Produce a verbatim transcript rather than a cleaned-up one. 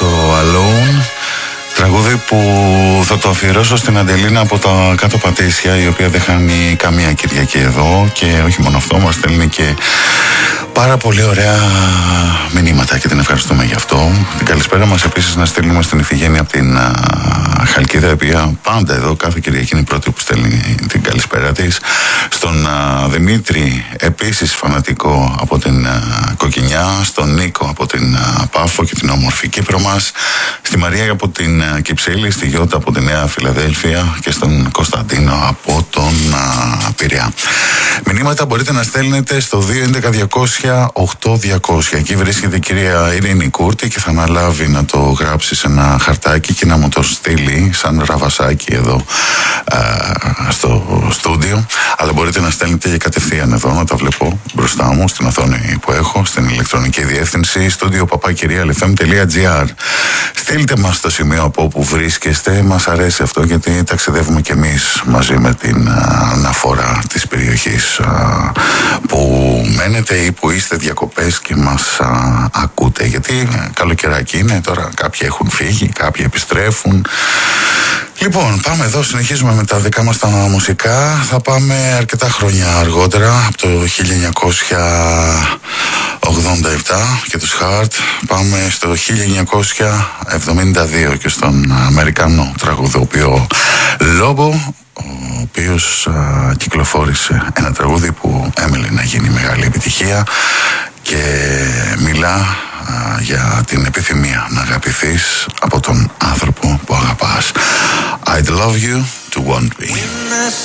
το Alone, τραγούδι που θα το αφιερώσω στην Αντελίνα από τα Κάτω Πατήσια, η οποία δεν χάνει καμία Κυριακή εδώ, και όχι μόνο αυτό, μας στέλνει και πάρα πολύ ωραία μηνύματα και την ευχαριστούμε γι' αυτό. Την καλησπέρα μας επίσης να στείλουμε στην Ιφηγένεια από την α, Χαλκίδα, η οποία πάντα εδώ κάθε Κυριακή είναι η πρώτη που στέλνει την καλησπέρα της. Στον α, Δημήτρη, επίσης φανατικό από την α, Κοκκινιά, στον Νίκο από την α, Πάφο και την όμορφη Κύπρο μας, στη Μαρία από την α, Κυψέλη, στη Γιώτα από τη Νέα Φιλαδέλφια και στον Κωνσταντίνο από τον α, Πειραιά. Μηνύματα μπορείτε να στέλνετε στο δύο έντεκα διακόσια οκτώ διακόσια. Εκεί βρίσκεται η κυρία Ειρήνη Κούρτη και θα αναλάβει να το γράψει σε ένα χαρτάκι και να μου το στείλει σαν ραβασάκι εδώ α, στο στούντιο. Αλλά μπορείτε να στέλνετε και κατευθείαν εδώ, να τα βλέπω μπροστά μου στην οθόνη που έχω, στην ηλεκτρονική διεύθυνση studio παπάκυριαλεφm τελεία gr. Στείλτε μας το σημείο από όπου βρίσκεστε. Μας αρέσει αυτό, γιατί ταξιδεύουμε κι εμείς μαζί με την α, αναφορά της περιοχής α, που μένετε ή που είστε διακοπές και μας α, ακούτε, γιατί καλοκαιράκι είναι τώρα, κάποιοι έχουν φύγει, κάποιοι επιστρέφουν. Λοιπόν, πάμε εδώ, συνεχίζουμε με τα δικά μας τα μουσικά. Θα πάμε αρκετά χρόνια αργότερα, από το χίλια εννιακόσια ογδόντα επτά και τους Heart. Πάμε στο χίλια εννιακόσια εβδομήντα δύο και στον Αμερικανό τραγουδοποιό Lobo, ο οποίος α, κυκλοφόρησε ένα τραγούδι που έμελε να γίνει μεγάλη επιτυχία και μιλά α, για την επιθυμία να αγαπηθείς από τον άνθρωπο που αγαπάς. I'd love you to want me.